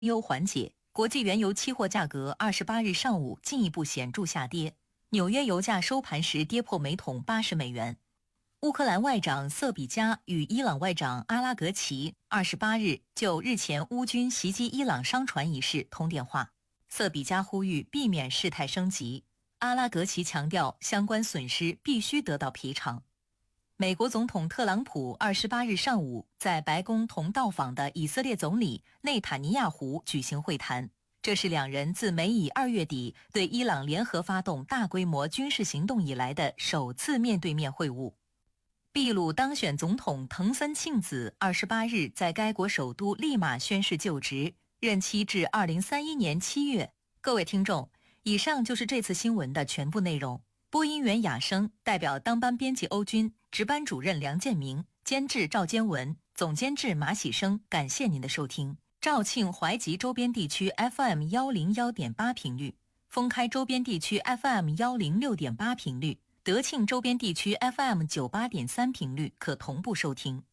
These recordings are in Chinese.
忧缓解，国际原油期货价格28日上午进一步显著下跌，纽约油价收盘时跌破每桶80美元。乌克兰外长瑟比加与伊朗外长阿拉格齐28日就日前乌军袭击伊朗商船一事通电话，瑟比加呼吁避免事态升级，阿拉格齐强调相关损失必须得到赔偿。美国总统特朗普28日上午在白宫同到访的以色列总理内塔尼亚胡举行会谈，这是两人自美以2月底对伊朗联合发动大规模军事行动以来的首次面对面会晤。秘鲁当选总统藤森庆子28日在该国首都利马宣誓就职，任期至2031年7月。各位听众，以上就是这次新闻的全部内容。播音员雅生代表当班编辑欧军，值班主任梁建明，监制赵坚文，总监制马喜生，感谢您的收听。肇庆怀集周边地区 FM 101.8频率，封开周边地区 FM 106.8频率，德庆周边地区 FM 98.3頻率可同步收聽。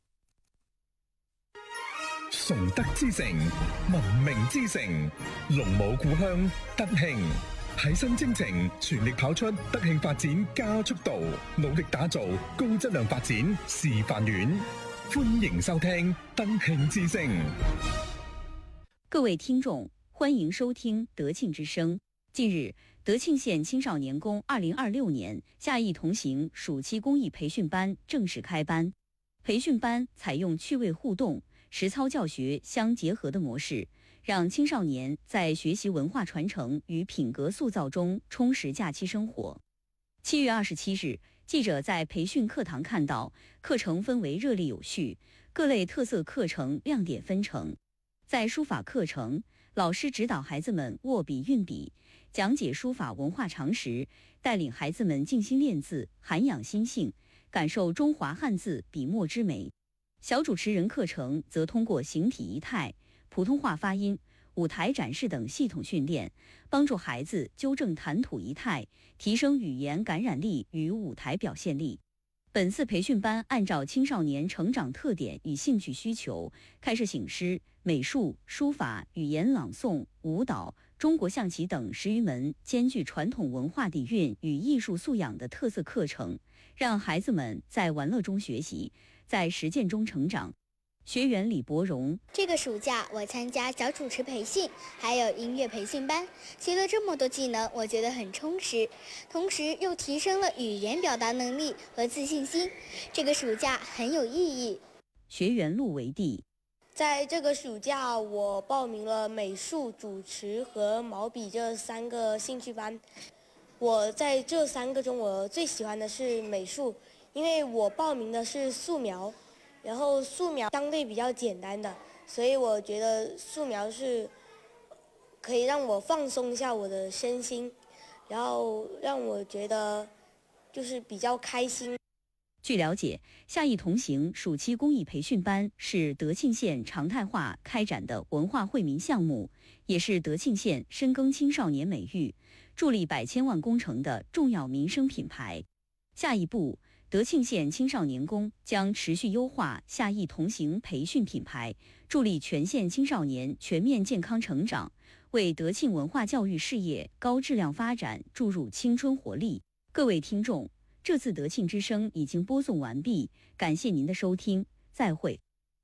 崇德之城，文明之城，龍舞故鄉德慶，喺新征程全力跑出德慶發展加速度，努力打造高質量發展示範縣。歡迎收聽德慶之聲。 各位聽眾，歡迎收聽德慶之聲。近日，德慶縣青少年宮2026年夏藝同行暑期公益培訓班正式開班。培訓班採用趣味互動、實操教學相結合的模式，讓青少年在學習文化傳承與品格塑造中充實假期生活。7月27日，記者在培訓課堂看到，課程分為熱力有序，各類特色課程亮點紛呈。在書法課程，老師指導孩子們握筆運筆，講解書法文化常識，帶領孩子們靜心練字，涵養心性，感受中華漢字筆墨之美。小主持人課程則通過形體儀態、普通話發音、舞台展示等系統訓練，幫助孩子糾正談吐儀態，提升語言感染力與舞台表現力。本次培訓班按照青少年成長特點與興趣需求，開設醒獅、美術、書法、語言朗誦、舞蹈、中國象棋等10餘門兼具傳統文化底蘊與藝術素養的特色課程，讓孩子們在玩樂中學習，在實踐中成長。學員李博榮， 這個暑假我參加小主持培訓，還有音樂培訓班，學了這麼多技能，我覺得很充實，同時又提升了語言表達能力和自信心。這個暑假很有意義。 學員陸維地， 在這個暑假我報名了美術、主持和毛筆這3個興趣班。我在這3個中，我最喜歡的是美術，因為我報名的是素描。然後素描相對比較簡單的，所以我覺得素描是可以讓我放鬆一下我的身心，然後讓我覺得就是比較開心。 據了解，夏藝同行暑期公益培訓班是德慶縣常態化開展的文化惠民項目，也是德慶縣深耕青少年美育、助力100千萬工程的重要民生品牌。下一步，德慶縣青少年宮將持續優化夏藝同行培訓品牌，助力全縣青少年全面健康成長，為德慶文化教育事業高質量發展注入青春活力。各位聽眾，這次德慶之聲已經播送完畢，感謝您的收聽，再會。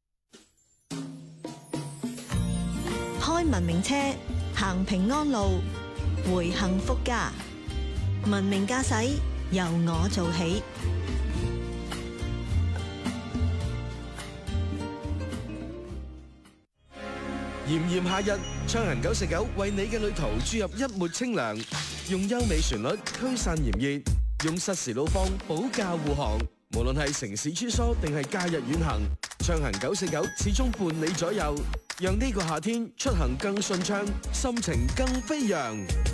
開文明車，行平安路，回幸福家，文明駕駛由我做起。 炎炎夏日，暢行949為你嘅旅途注入一抹清涼，用優美旋律驅散炎熱，用實時路況保駕護航。無論係城市穿梭定係假日遠行，暢行949始終伴你左右，讓呢個夏天出行更順暢，心情更飛揚。